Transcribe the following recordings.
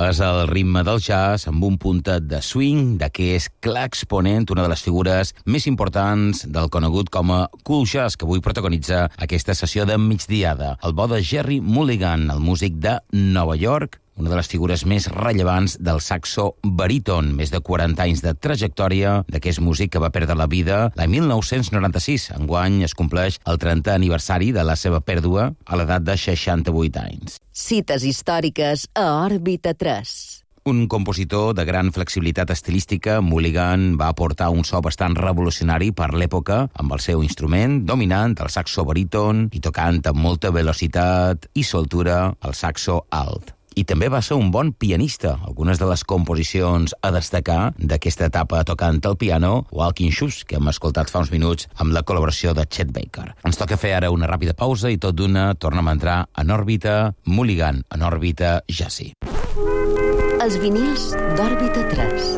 Escoltaves el ritme del jazz amb un puntet de swing de què és Clark Exponent, una de les figures més importants del conegut com a cool jazz, que avui protagonitza aquesta sessió de migdiada. El bo de Gerry Mulligan, el músic de Nova York, una de les figures més rellevants del saxo baríton, més de 40 anys de trajectòria d'aquest músic que va perdre la vida l'any 1996. Enguany es compleix el 30è aniversari de la seva pèrdua a l'edat de 68 anys. Cites històriques a Òrbita 3. Un compositor de gran flexibilitat estilística, Mulligan va aportar un so bastant revolucionari per l'època amb el seu instrument dominant, el saxo baríton, i tocant amb molta velocitat i soltura el saxo alt. I també va ser un bon pianista. Algunes de les composicions a destacar d'aquesta etapa tocant el piano, Walking Shoes, que hem escoltat fa uns minuts amb la col·laboració de Chet Baker. Ens toca fer ara una ràpida pausa i tot d'una tornem a entrar en òrbita Mulligan, en òrbita jazzy. Els vinils d'Òrbita 3.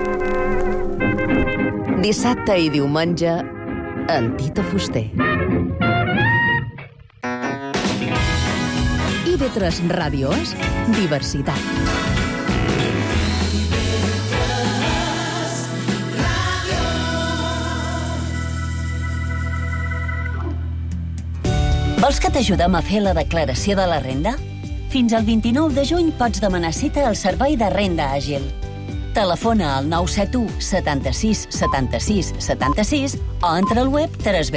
Dissabte i diumenge, en Tito Fuster. IB3 Ràdio és diversitat. Vols que t'ajudem a fer la declaració de la renda? Fins al 29 de juny pots demanar cita al Servei de Renda Àgil. Telefona al 971 76 76 76 o entra al web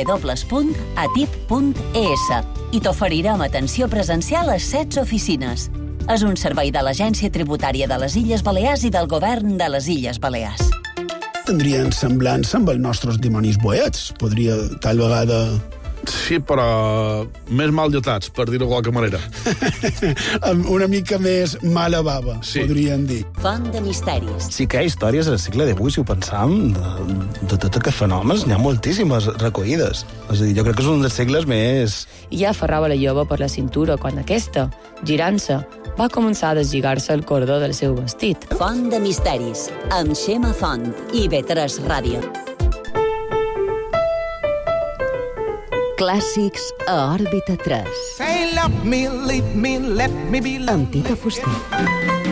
www.atip.es i t'oferirem atenció presencial a 16 oficines. És un servei de l'Agència Tributària de les Illes Balears i del Govern de les Illes Balears. Tindrien semblança amb els nostres dimonis boets. Podria, tal vegada... Sí, però més mal dotats, per dir-ho de qualque manera. Una mica més mala bava, sí. Podrien dir. Font de misteris. Sí que hi ha històries al segle XVIII, si ho pensam, de tot aquests fenòmens, n'hi ha moltíssimes recollides. És a dir, jo crec que és un dels segles més... I ja aferrava la jove per la cintura quan aquesta, girant-se, va començar a deslligar-se el cordó del seu vestit. Font de misteris, amb Xema Font, IB3 Ràdio. Clàssics a Òrbita 3. Say love me, leave me, let me be. Amb Tito Fuster.